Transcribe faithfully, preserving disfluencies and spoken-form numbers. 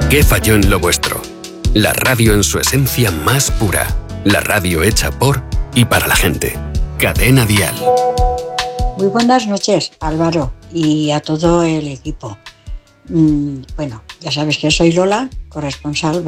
¿Qué falló en lo vuestro? La radio en su esencia más pura. La radio hecha por y para la gente. Cadena Dial. Muy buenas noches, Álvaro, y a todo el equipo. Mm, bueno, ya sabes que soy Lola, corresponsal